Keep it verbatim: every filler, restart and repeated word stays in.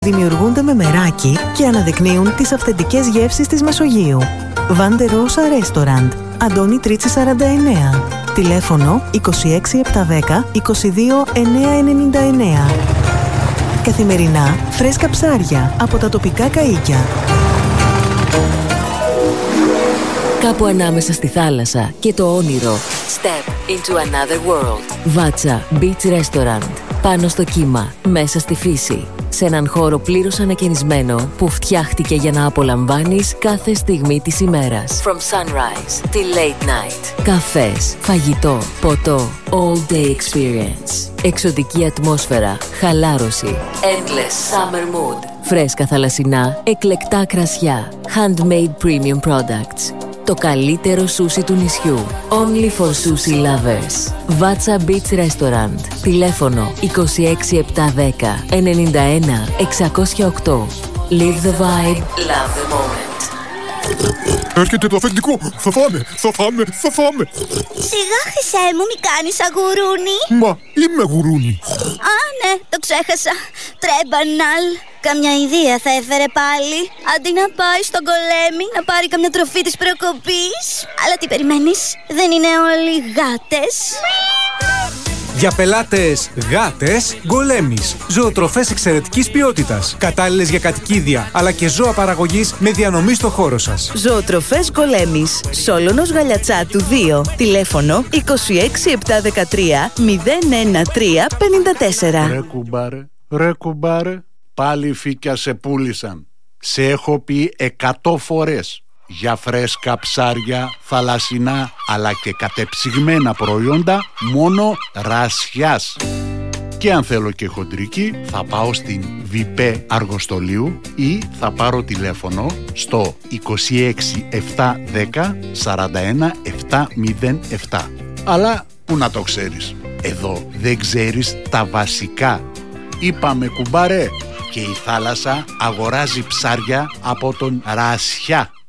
Δημιουργούνται με μεράκι και αναδεικνύουν τις αυθεντικές γεύσεις της Μεσογείου. Vande Rosa Restaurant, Αντώνη Τρίτσι σαράντα εννέα. Τηλέφωνο είκοσι έξι επτακόσια δέκα είκοσι δύο εννιακόσια ενενήντα εννέα. Καθημερινά φρέσκα ψάρια από τα τοπικά καΐκια. Κάπου ανάμεσα στη θάλασσα και το όνειρο. Step into another world. Βάτσα Beach Restaurant. Πάνω στο κύμα, μέσα στη φύση. Σε έναν χώρο πλήρως ανακαινισμένο που φτιάχτηκε για να απολαμβάνεις κάθε στιγμή της ημέρας. From sunrise till late night. Καφές, φαγητό, ποτό. All day experience. Εξωτική ατμόσφαιρα, χαλάρωση. Endless summer mood. Φρέσκα θαλασσινά, εκλεκτά κρασιά. Handmade premium products. Το καλύτερο σούσι του νησιού. Only for sushi lovers. Βάτσα Beach Restaurant. Τηλέφωνο είκοσι έξι επτακόσια δέκα ενενήντα ένα εξακόσια οκτώ. Live the vibe, love the moment. Έρχεται το αφεντικό. Θα φάμε, θα φάμε, θα φάμε. Σιγά, Χρυσέ μου, μη κάνεις αγουρούνι. Μα είμαι γουρούνι. Α, ναι, το ξέχασα. Τρέμπαναλ. Καμιά ιδέα θα έφερε πάλι. Αντί να πάει στον Γκολέμι να πάρει καμιά τροφή της προκοπής. Αλλά τι περιμένεις, δεν είναι όλοι γάτες? Για πελάτες γάτες, Γκολέμις. Ζωοτροφές εξαιρετικής ποιότητας. Κατάλληλες για κατοικίδια, αλλά και ζώα παραγωγής με διανομή στο χώρο σας. Ζωοτροφές Γκολέμις. Σόλωνος Γαλιατσάτου δύο. Τηλέφωνο είκοσι έξι επτακόσια δεκατρία μηδέν ένα τρία πενήντα τέσσερα. Ρε κουμπάρε, ρε κουμπάρε, πάλι φύκια σε πούλησαν. Σε έχω πει εκατό φορές. Για φρέσκα ψάρια, θαλασσινά αλλά και κατεψυγμένα προϊόντα μόνο Ρασιάς. Και αν θέλω και χοντρική θα πάω στην Βιπέ Αργοστολίου ή θα πάρω τηλέφωνο στο είκοσι έξι επτακόσια δέκα σαράντα ένα επτακόσια επτά. Αλλά που να το ξέρεις, εδώ δεν ξέρεις τα βασικά. Είπαμε κουμπάρε, και η θάλασσα αγοράζει ψάρια από τον Ρασιά.